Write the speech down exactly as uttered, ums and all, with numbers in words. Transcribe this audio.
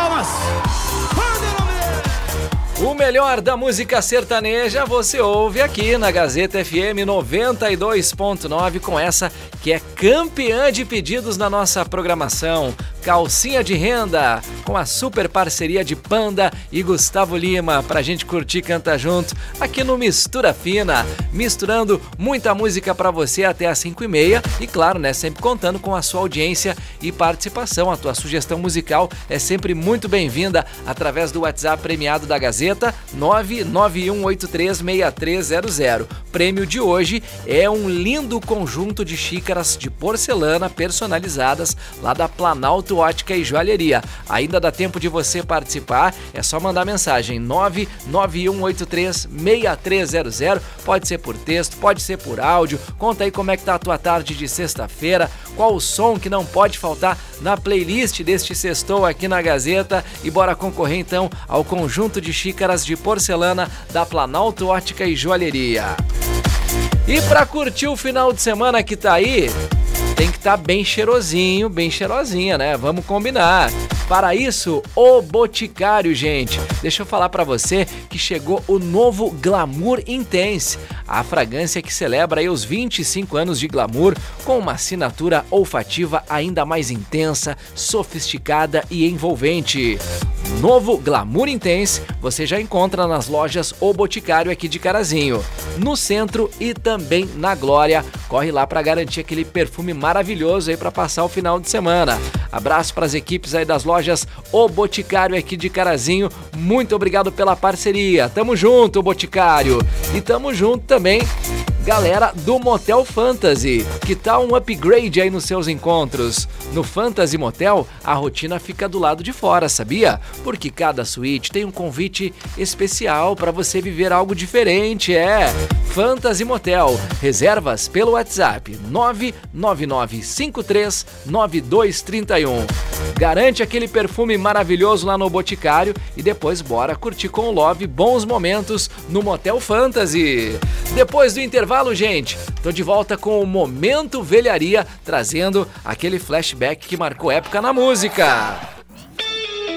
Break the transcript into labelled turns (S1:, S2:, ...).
S1: palmas.
S2: O melhor da música sertaneja você ouve aqui na Gazeta F M noventa e dois ponto nove com essa que é campeã de pedidos na nossa programação. Calcinha de Renda, com a super parceria de Panda e Gustavo Lima, pra gente curtir e cantar junto aqui no Mistura Fina, misturando muita música pra você até às cinco e meia e claro, né, sempre contando com a sua audiência e participação. A tua sugestão musical é sempre muito bem-vinda através do WhatsApp premiado da Gazeta nove nove um oito três seis três zero zero. Prêmio de hoje é um lindo conjunto de xícaras de porcelana personalizadas lá da Planalto Ótica e Joalheria. Ainda dá tempo de você participar, é só mandar mensagem nove nove um oito três seis três zero zero, pode ser por texto, pode ser por áudio. Conta aí como é que tá a tua tarde de sexta-feira, qual o som que não pode faltar na playlist deste sextou aqui na Gazeta e bora concorrer então ao conjunto de xícaras de porcelana da Planalto Ótica e Joalheria. E pra curtir o final de semana que tá aí, tem que estar tá bem cheirosinho, bem cheirosinha, né? Vamos combinar. Para isso, o Boticário, gente. Deixa eu falar para você que chegou o novo Glamour Intense, a fragrância que celebra aí os vinte e cinco anos de glamour com uma assinatura olfativa ainda mais intensa, sofisticada e envolvente. Novo Glamour Intense você já encontra nas lojas O Boticário aqui de Carazinho, no centro e também na Glória. Corre lá para garantir aquele perfume maravilhoso aí para passar o final de semana. Abraço para as equipes aí das lojas O Boticário aqui de Carazinho. Muito obrigado pela parceria. Tamo junto, O Boticário. E tamo junto também, galera do Motel Fantasy. Que tal um upgrade aí nos seus encontros? No Fantasy Motel, a rotina fica do lado de fora, sabia? Porque cada suíte tem um convite especial para você viver algo diferente, é... Fantasy Motel. Reservas pelo WhatsApp nove nove nove cinco três nove dois três um. Garante aquele perfume maravilhoso lá no Boticário e depois bora curtir com o Love bons momentos no Motel Fantasy. Depois do intervalo, gente, tô de volta com o Momento Velharia, trazendo aquele flashback que marcou época na música.